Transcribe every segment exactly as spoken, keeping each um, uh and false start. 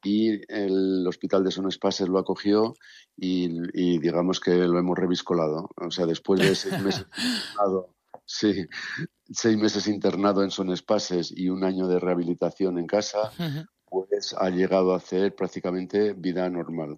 y el Hospital de Son Espases lo acogió y, y digamos que lo hemos reviscolado. O sea, después de seis meses internado, sí, seis meses internado en Son Espases y un año de rehabilitación en casa, pues ha llegado a hacer prácticamente vida normal.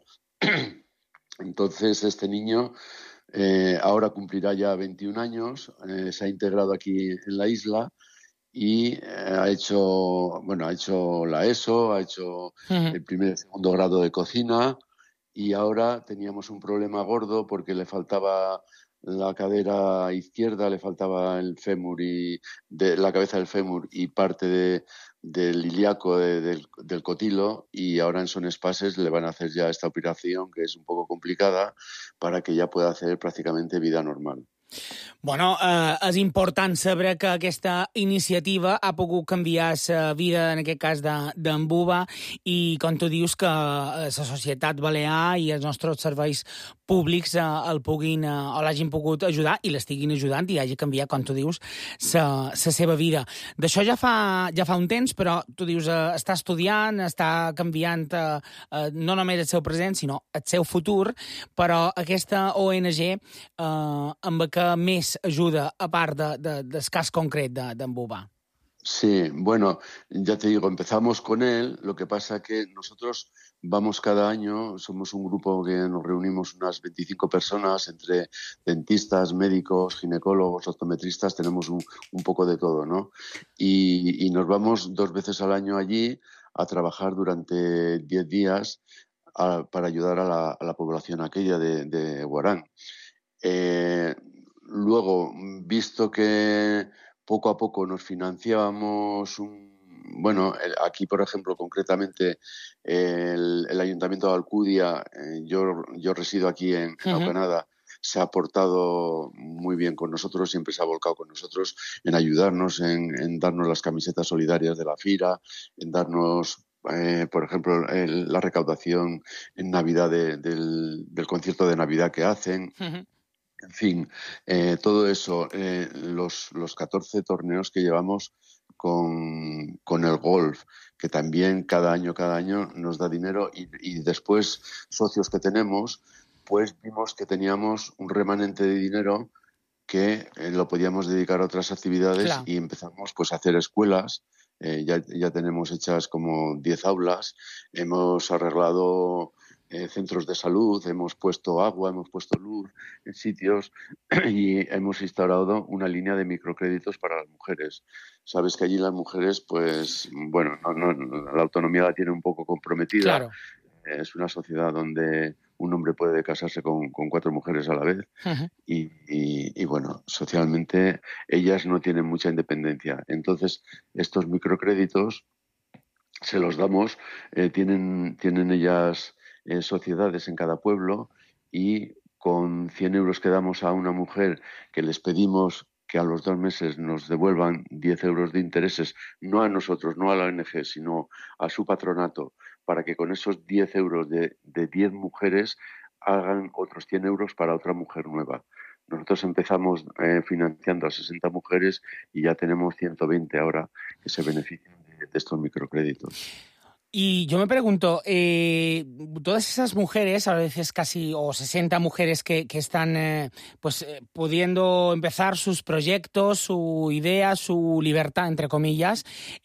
Entonces, este niño eh, ahora cumplirá ya veintiún años, eh, se ha integrado aquí en la isla y eh, ha hecho, bueno, ha hecho la ESO, ha hecho el primer y segundo grado de cocina y ahora teníamos un problema gordo porque le faltaba la cadera izquierda, le faltaba el fémur y de la cabeza del fémur y parte de, del ilíaco de, del, del cotilo, y ahora en Son Espases le van a hacer ya esta operación que es un poco complicada para que ya pueda hacer prácticamente vida normal. Bueno, eh, és important saber que aquesta iniciativa ha pogut canviar la vida, en aquest cas, d'en Buba, i com tu dius, que la societat balear i els nostres serveis públics eh, el puguin eh, o l'hagin pogut ajudar i l'estiguin ajudant i hagi canviat, com tu dius, la seva vida. D'això ja fa, ja fa un temps, però tu dius, eh, està estudiant, està canviant eh, eh, no només el seu present, sinó el seu futur, però aquesta O N G eh, amb que més ajuda, a part de, de, del cas concret d'en Buba. Sí, bueno, ya te digo, empezamos con él, lo que pasa que nosotros vamos cada año, somos un grupo que nos reunimos unas veinticinco personas, entre dentistas, médicos, ginecólogos, optometristas, tenemos un, un poco de todo, ¿no? Y, y nos vamos dos veces al año allí a trabajar durante diez días a, para ayudar a la, a la población aquella de, de Huarán. Eh, luego, visto que poco a poco nos financiábamos un, bueno, aquí por ejemplo concretamente el, el Ayuntamiento de Alcudia, eh, yo, yo resido aquí en, en uh-huh. Aucanada, se ha portado muy bien con nosotros, siempre se ha volcado con nosotros en ayudarnos, en, en darnos las camisetas solidarias de la FIRA, en darnos, eh, por ejemplo, el, la recaudación en Navidad de, del, del concierto de Navidad que hacen. Uh-huh. En fin, eh, todo eso, eh, los, los catorce torneos que llevamos con, con el golf, que también cada año, cada año nos da dinero, y, y después socios que tenemos, pues vimos que teníamos un remanente de dinero que eh, lo podíamos dedicar a otras actividades. Claro. Y empezamos pues a hacer escuelas. Eh, ya, ya tenemos hechas como diez aulas, hemos arreglado Eh, centros de salud, hemos puesto agua, hemos puesto luz en sitios y hemos instaurado una línea de microcréditos para las mujeres. Sabes que allí las mujeres, pues, bueno, no, no, la autonomía la tienen un poco comprometida. Claro. Eh, es una sociedad donde un hombre puede casarse con, con cuatro mujeres a la vez. Uh-huh. y, y, y, bueno, socialmente ellas no tienen mucha independencia. Entonces, estos microcréditos se los damos, eh, tienen, tienen ellas Eh, sociedades en cada pueblo, y con cien euros que damos a una mujer, que les pedimos que a los dos meses nos devuelvan diez euros de intereses, no a nosotros, no a la O N G, sino a su patronato, para que con esos diez euros de, de diez mujeres hagan otros cien euros para otra mujer nueva. Nosotros empezamos eh, financiando a sesenta mujeres y ya tenemos ciento veinte ahora que se benefician de, de estos microcréditos. Y yo me pregunto, eh, todas esas mujeres, a veces casi o sesenta mujeres que, que están eh, pues eh, pudiendo empezar sus proyectos, su idea, su libertad, entre comillas,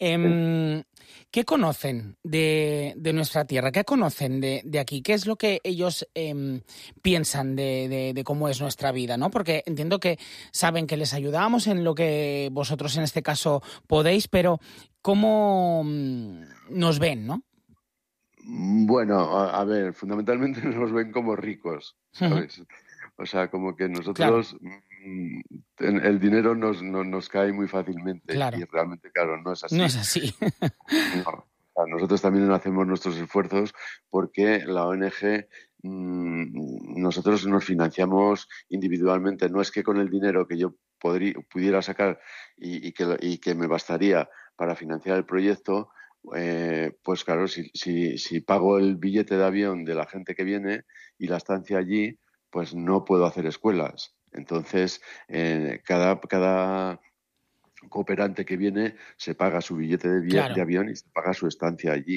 eh, ¿qué conocen de, de nuestra tierra? ¿Qué conocen de, de aquí? ¿Qué es lo que ellos eh, piensan de, de, de cómo es nuestra vida, ¿no? Porque entiendo que saben que les ayudamos en lo que vosotros en este caso podéis, pero ¿cómo nos ven, no? Bueno, a, a ver, fundamentalmente nos ven como ricos, ¿sabes? Uh-huh. O sea, como que nosotros claro. mmm, el dinero nos, no, nos cae muy fácilmente. Claro. Y realmente, claro, no es así. No es así. No. O sea, nosotros también hacemos nuestros esfuerzos porque la O N G, mmm, nosotros nos financiamos individualmente. No es que con el dinero que yo podría, pudiera sacar y, y, que, y que me bastaría para financiar el proyecto, eh, pues claro, si, si, si pago el billete de avión de la gente que viene y la estancia allí, pues no puedo hacer escuelas. Entonces, eh, cada, cada cooperante que viene se paga su billete de, vi- Claro. de avión y se paga su estancia allí.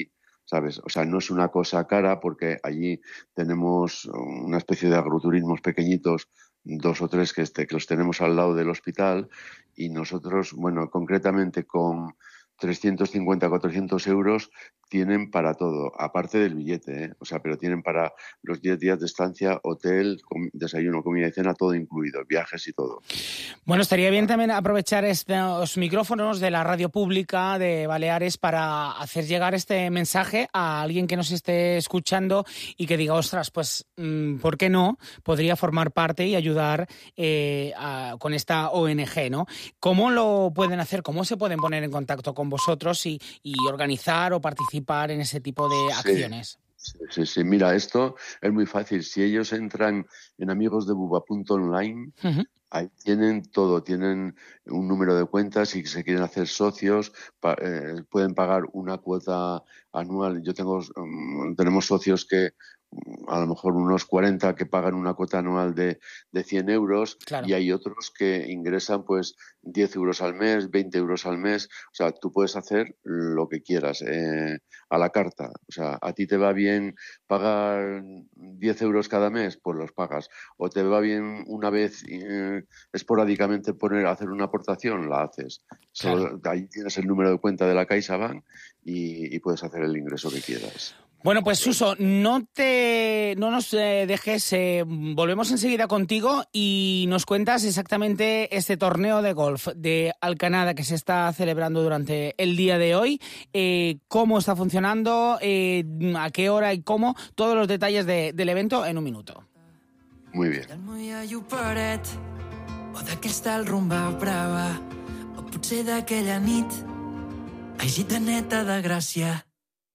¿sabes? O sea, no es una cosa cara porque allí tenemos una especie de agroturismos pequeñitos, dos o tres que, este, que los tenemos al lado del hospital, y nosotros, bueno, concretamente con trescientos cincuenta, cuatrocientos euros tienen para todo, aparte del billete, ¿eh? O sea, pero tienen para los diez días de estancia, hotel, com- desayuno, comida y cena, todo incluido, viajes y todo. Bueno, estaría bien también aprovechar estos micrófonos de la radio pública de Baleares para hacer llegar este mensaje a alguien que nos esté escuchando y que diga, ostras, pues, ¿por qué no? Podría formar parte y ayudar eh, a, con esta O N G, ¿no? ¿Cómo lo pueden hacer? ¿Cómo se pueden poner en contacto con vosotros y, y organizar o participar en ese tipo de acciones? Sí, sí, sí. Mira, esto es muy fácil. Si ellos entran en amigos de buba punto online, uh-huh. Ahí tienen todo, tienen un número de cuentas y si se quieren hacer socios, pa, eh, pueden pagar una cuota anual. Yo tengo, um, tenemos socios que a lo mejor unos cuarenta que pagan una cuota anual de, de cien euros, claro. Y hay otros que ingresan pues diez euros al mes, veinte euros al mes. O sea, tú puedes hacer lo que quieras eh, a la carta. O sea, a ti te va bien pagar diez euros cada mes, pues los pagas. O te va bien una vez eh, esporádicamente poner hacer una aportación, la haces. Claro. Solo, ahí tienes el número de cuenta de la CaixaBank y, y puedes hacer el ingreso que quieras. Bueno, pues Suso, no te, no nos eh, dejes, eh, volvemos enseguida contigo y nos cuentas exactamente este torneo de golf de Alcanada que se está celebrando durante el día de hoy, eh, cómo está funcionando, eh, a qué hora y cómo, todos los detalles de, del evento en un minuto. Muy bien. O d'aquesta el rumba brava, o potser d'aquella nit, ai, gitaneta de Gràcia.